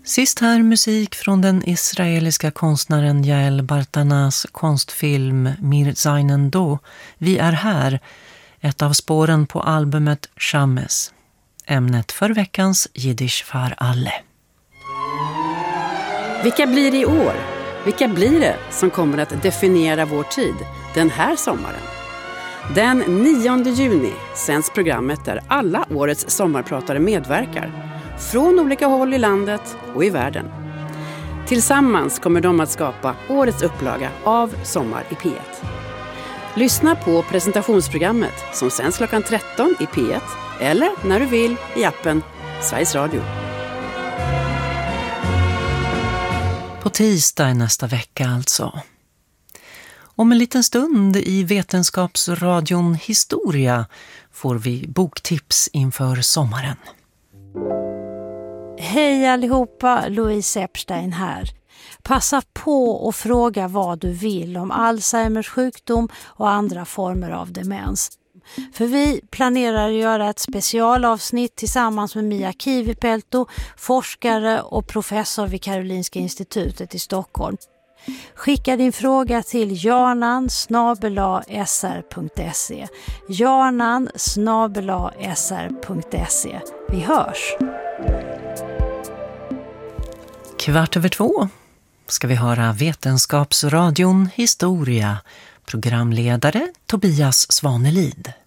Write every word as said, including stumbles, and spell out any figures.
Sist här musik från den israeliska konstnären Yael Bartanas konstfilm Mir Zainen Do, Vi är här, ett av spåren på albumet Shames. Ämnet för veckans Jiddisch för alle. Vilka blir det i år? Vilka blir det som kommer att definiera vår tid den här sommaren? Den nionde juni sänds programmet där alla årets sommarpratare medverkar. Från olika håll i landet och i världen. Tillsammans kommer de att skapa årets upplaga av Sommar i P ett. Lyssna på presentationsprogrammet som sänds klockan tretton i P ett eller när du vill i appen Sveriges Radio. På tisdag i nästa vecka alltså. Om en liten stund i Vetenskapsradion Historia får vi boktips inför sommaren. Hej allihopa, Louise Epstein här. Passa på och fråga vad du vill om Alzheimers sjukdom och andra former av demens. För vi planerar att göra ett specialavsnitt tillsammans med Mia Kivipelto, forskare och professor vid Karolinska institutet i Stockholm. Skicka din fråga till janan snabel-a s r punkt se. janan snabel-a s r punkt se. Vi hörs! Kvart över två ska vi höra Vetenskapsradion Historia. Programledare Tobias Svanelid.